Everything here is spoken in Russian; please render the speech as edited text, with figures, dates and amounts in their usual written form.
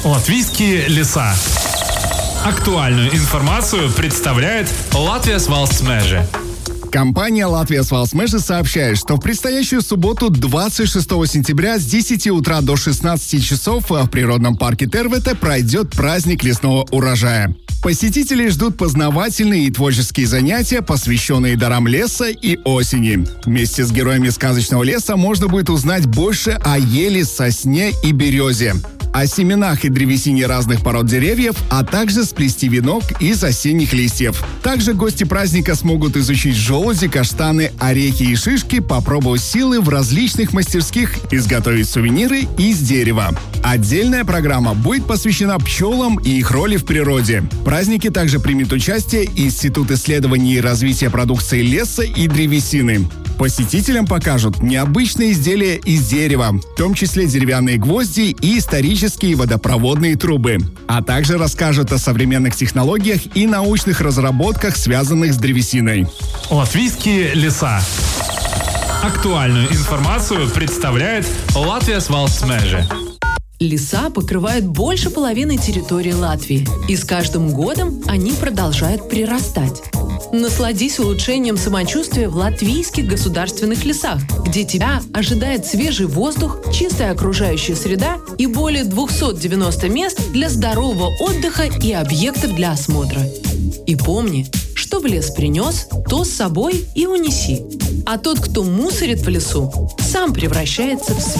Латвийские леса. Актуальную информацию представляет Латвijas valsts meži. Компания Латвijas valsts meži сообщает, что в предстоящую субботу 26 сентября с 10 утра до 16 часов в природном парке Тервете пройдет праздник лесного урожая. Посетителей ждут познавательные и творческие занятия, посвященные дарам леса и осени. Вместе с героями сказочного леса можно будет узнать больше о ели, сосне и березе, о семенах и древесине разных пород деревьев, а также сплести венок из осенних листьев. Также гости праздника смогут изучить желуди, каштаны, орехи и шишки, попробовать силы в различных мастерских, изготовить сувениры из дерева. Отдельная программа будет посвящена пчелам и их роли в природе. В празднике также примет участие Институт исследований и развития продукции леса и древесины. Посетителям покажут необычные изделия из дерева, в том числе деревянные гвозди и исторические водопроводные трубы, а также расскажут о современных технологиях и научных разработках, связанных с древесиной. Латвийские леса. Актуальную информацию представляет Латвijas valsts meži. Леса покрывают больше половины территории Латвии, и с каждым годом они продолжают прирастать. Насладись улучшением самочувствия в латвийских государственных лесах, где тебя ожидает свежий воздух, чистая окружающая среда и более 290 мест для здорового отдыха и объектов для осмотра. И помни, что в лес принес, то с собой и унеси. А тот, кто мусорит в лесу, сам превращается в